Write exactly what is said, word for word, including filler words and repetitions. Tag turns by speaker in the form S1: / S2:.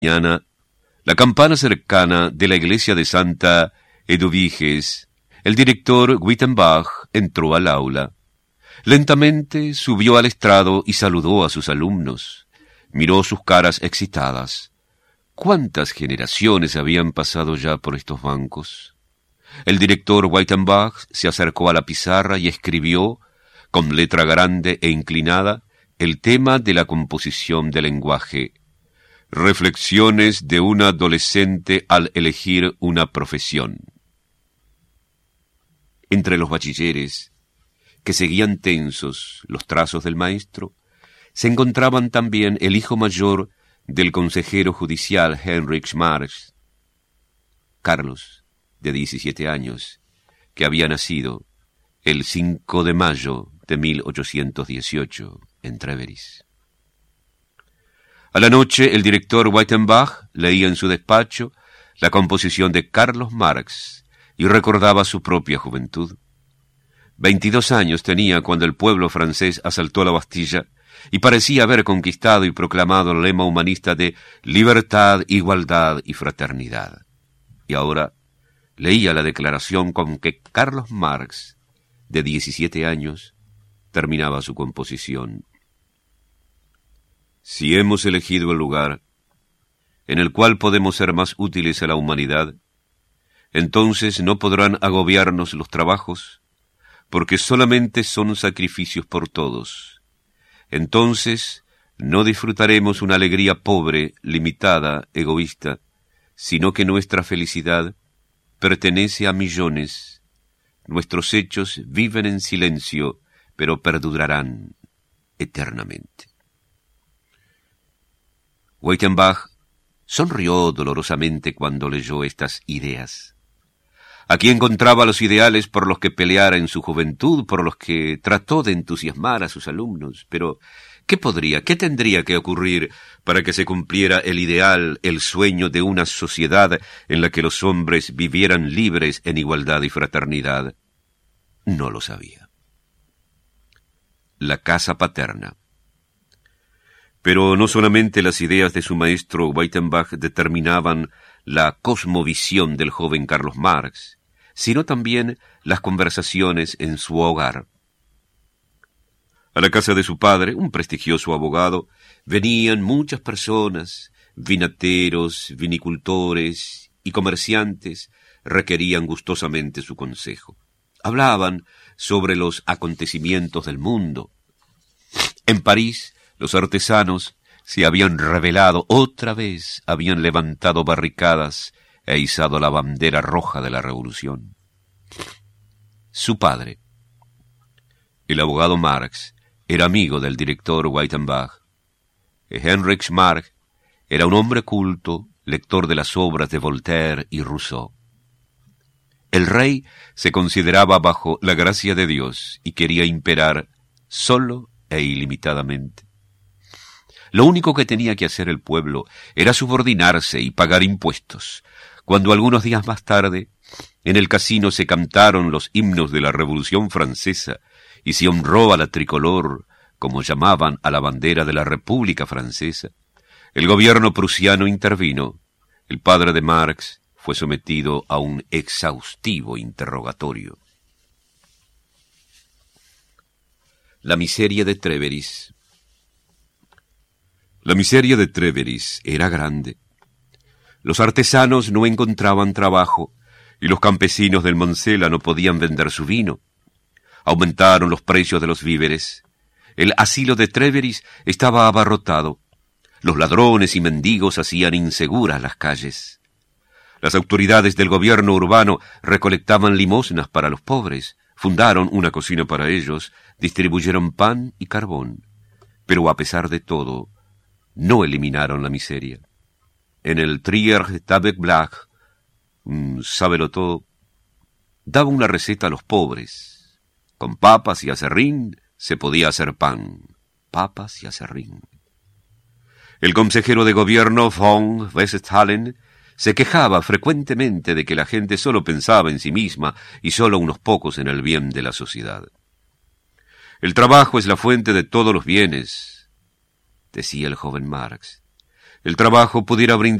S1: mañana, la campana cercana de la iglesia de Santa Eduviges, el director Wittenbach entró al aula. Lentamente subió al estrado y saludó a sus alumnos. Miró sus caras excitadas. ¿Cuántas generaciones habían pasado ya por estos bancos? El director Wittenbach se acercó a la pizarra y escribió, con letra grande e inclinada, el tema de la composición del lenguaje. Reflexiones de un adolescente al elegir una profesión. Entre los bachilleres, que seguían tensos los trazos del maestro, se encontraban también el hijo mayor del consejero judicial Heinrich Marx, Carlos, de diecisiete años, que había nacido el cinco de mayo de mil ochocientos dieciocho en Treveris. A la noche el director Wittenbach leía en su despacho la composición de Carlos Marx y recordaba su propia juventud. Veintidós años tenía cuando el pueblo francés asaltó la Bastilla y parecía haber conquistado y proclamado el lema humanista de libertad, igualdad y fraternidad. Y ahora leía la declaración con que Carlos Marx, de diecisiete años, terminaba su composición. Si hemos elegido el lugar en el cual podemos ser más útiles a la humanidad, entonces no podrán agobiarnos los trabajos, porque solamente son sacrificios por todos. Entonces no disfrutaremos una alegría pobre, limitada, egoísta, sino que nuestra felicidad pertenece a millones. Nuestros hechos viven en silencio, pero perdurarán eternamente. Wittenbach sonrió dolorosamente cuando leyó estas ideas. Aquí encontraba los ideales por los que peleara en su juventud, por los que trató de entusiasmar a sus alumnos. Pero, ¿qué podría, qué tendría que ocurrir para que se cumpliera el ideal, el sueño de una sociedad en la que los hombres vivieran libres en igualdad y fraternidad? No lo sabía. La casa paterna. Pero no solamente las ideas de su maestro Wittenbach determinaban la cosmovisión del joven Carlos Marx, sino también las conversaciones en su hogar. A la casa de su padre, un prestigioso abogado, venían muchas personas, vinateros, vinicultores y comerciantes requerían gustosamente su consejo. Hablaban sobre los acontecimientos del mundo. En París, los artesanos se habían rebelado otra vez, habían levantado barricadas e izado la bandera roja de la revolución. Su padre, el abogado Marx, era amigo del director Wittenbach. Heinrich Marx era un hombre culto, lector de las obras de Voltaire y Rousseau. El rey se consideraba bajo la gracia de Dios y quería imperar solo e ilimitadamente. Lo único que tenía que hacer el pueblo era subordinarse y pagar impuestos. Cuando algunos días más tarde, en el casino se cantaron los himnos de la Revolución Francesa y se honró a la tricolor, como llamaban a la bandera de la República Francesa, el gobierno prusiano intervino. El padre de Marx fue sometido a un exhaustivo interrogatorio. La miseria de Treveris. La miseria de Treveris era grande. Los artesanos no encontraban trabajo y los campesinos del Monsela no podían vender su vino. Aumentaron los precios de los víveres. El asilo de Treveris estaba abarrotado. Los ladrones y mendigos hacían inseguras las calles. Las autoridades del gobierno urbano recolectaban limosnas para los pobres, fundaron una cocina para ellos, distribuyeron pan y carbón. Pero a pesar de todo, no eliminaron la miseria. En el Trier Tabak, un sábelo todo, daba una receta a los pobres. Con papas y aserrín se podía hacer pan. Papas y aserrín. El consejero de gobierno von Westphalen se quejaba frecuentemente de que la gente solo pensaba en sí misma y solo unos pocos en el bien de la sociedad. El trabajo es la fuente de todos los bienes, decía el joven Marx. El trabajo pudiera brindar